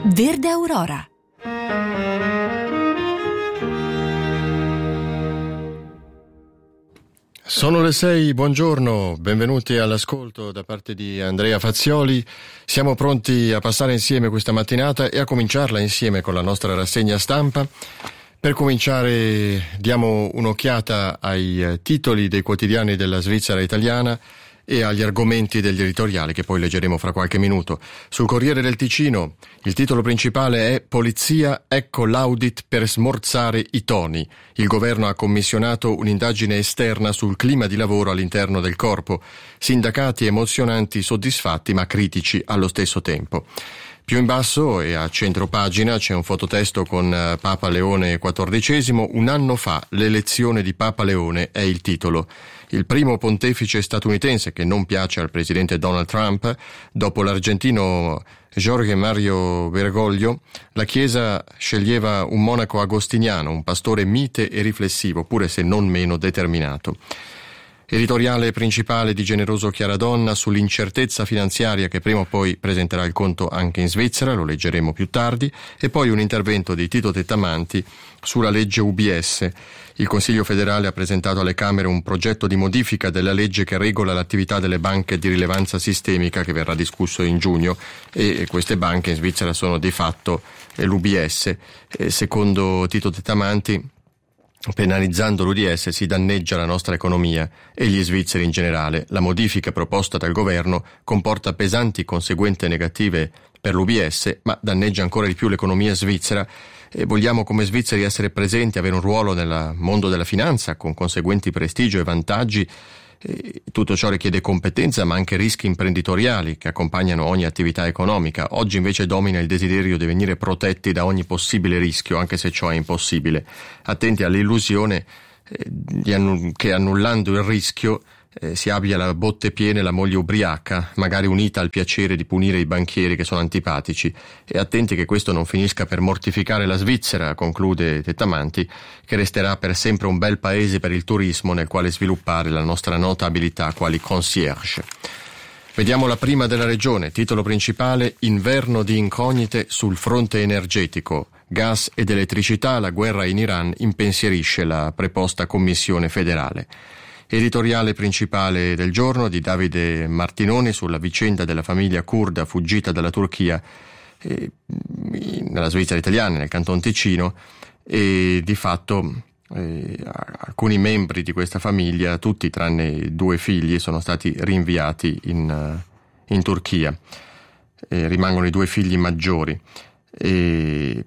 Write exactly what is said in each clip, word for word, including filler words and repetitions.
Verde Aurora. Sono le sei, buongiorno, benvenuti all'ascolto da parte di Andrea Fazioli. Siamo pronti a passare insieme questa mattinata e a cominciarla insieme con la nostra rassegna stampa. Per cominciare diamo un'occhiata ai titoli dei quotidiani della Svizzera italiana e agli argomenti degli editoriali che poi leggeremo fra qualche minuto. Sul Corriere del Ticino il titolo principale è Polizia, ecco l'audit per smorzare i toni. Il governo ha commissionato un'indagine esterna sul clima di lavoro all'interno del corpo. Sindacati emozionanti, soddisfatti ma critici allo stesso tempo. Più in basso e a centro pagina c'è un fototesto con Papa Leone quattordicesimo. Un anno fa l'elezione di Papa Leone è il titolo. Il primo pontefice statunitense che non piace al presidente Donald Trump. Dopo l'argentino Jorge Mario Bergoglio, la Chiesa sceglieva un monaco agostiniano, un pastore mite e riflessivo, pure se non meno determinato. Editoriale principale di Generoso Chiaradonna sull'incertezza finanziaria che prima o poi presenterà il conto anche in Svizzera, lo leggeremo più tardi, e poi un intervento di Tito Tettamanti sulla legge U B S. Il Consiglio federale ha presentato alle Camere un progetto di modifica della legge che regola l'attività delle banche di rilevanza sistemica che verrà discusso in giugno, e queste banche in Svizzera sono di fatto l'U B S. E secondo Tito Tettamanti, penalizzando l'U D S si danneggia la nostra economia e gli svizzeri in generale. La modifica proposta dal governo comporta pesanti conseguenze negative per l'U B S, ma danneggia ancora di più l'economia svizzera. E vogliamo come svizzeri essere presenti, avere un ruolo nel mondo della finanza con conseguenti prestigio e vantaggi. E tutto ciò richiede competenza ma anche rischi imprenditoriali che accompagnano ogni attività economica. Oggi invece domina il desiderio di venire protetti da ogni possibile rischio, anche se ciò è impossibile. Attenti all'illusione eh, di annu- che annullando il rischio eh, si abbia la botte piena e la moglie ubriaca, magari unita al piacere di punire i banchieri che sono antipatici. E attenti che questo non finisca per mortificare la Svizzera, conclude Tettamanti, che resterà per sempre un bel paese per il turismo nel quale sviluppare la nostra nota abilità quali concierge. Vediamo la prima della regione, titolo principale: inverno di incognite sul fronte energetico. Gas ed elettricità, la guerra in Iran impensierisce la preposta commissione federale. Editoriale principale del giorno di Davide Martinoni sulla vicenda della famiglia curda fuggita dalla Turchia eh, nella Svizzera italiana, nel Canton Ticino, e di fatto eh, alcuni membri di questa famiglia, tutti tranne due figli, sono stati rinviati in, in Turchia. Eh, rimangono i due figli maggiori. E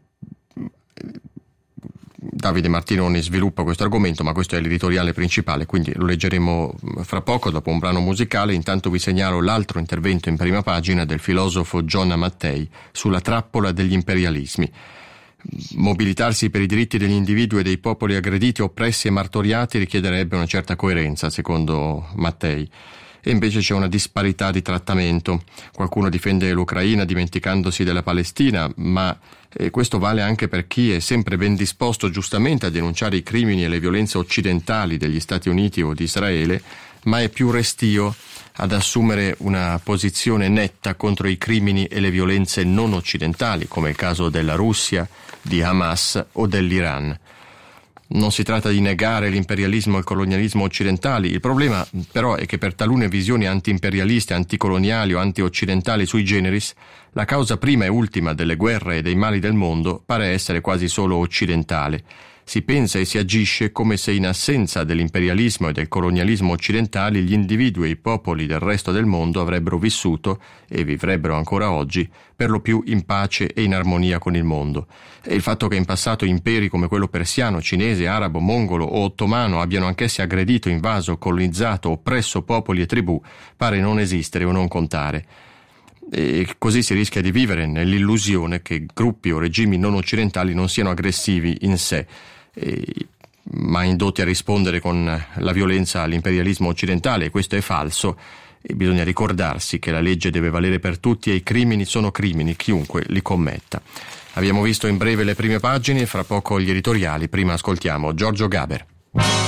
Davide Martinoni sviluppa questo argomento, ma questo è l'editoriale principale, quindi lo leggeremo fra poco dopo un brano musicale. Intanto vi segnalo l'altro intervento in prima pagina del filosofo Gionna Mattei sulla trappola degli imperialismi. Mobilitarsi per i diritti degli individui e dei popoli aggrediti, oppressi e martoriati richiederebbe una certa coerenza, secondo Mattei. E invece c'è una disparità di trattamento. Qualcuno difende l'Ucraina dimenticandosi della Palestina, ma eh, questo vale anche per chi è sempre ben disposto giustamente a denunciare i crimini e le violenze occidentali degli Stati Uniti o di Israele, ma è più restio ad assumere una posizione netta contro i crimini e le violenze non occidentali, come il caso della Russia, di Hamas o dell'Iran. Non si tratta di negare l'imperialismo e il colonialismo occidentali, il problema però è che per talune visioni anti-imperialiste, anticoloniali o anti-occidentali sui generis, la causa prima e ultima delle guerre e dei mali del mondo pare essere quasi solo occidentale. Si pensa e si agisce come se in assenza dell'imperialismo e del colonialismo occidentali gli individui e i popoli del resto del mondo avrebbero vissuto, e vivrebbero ancora oggi, per lo più in pace e in armonia con il mondo. E il fatto che in passato imperi come quello persiano, cinese, arabo, mongolo o ottomano abbiano anch'essi aggredito, invaso, colonizzato, oppresso popoli e tribù pare non esistere o non contare. E così si rischia di vivere nell'illusione che gruppi o regimi non occidentali non siano aggressivi in sé, eh, ma indotti a rispondere con la violenza all'imperialismo occidentale. E questo è falso, e bisogna ricordarsi che la legge deve valere per tutti e i crimini sono crimini, chiunque li commetta. Abbiamo visto in breve le prime pagine, fra poco gli editoriali. Prima ascoltiamo Giorgio Gaber.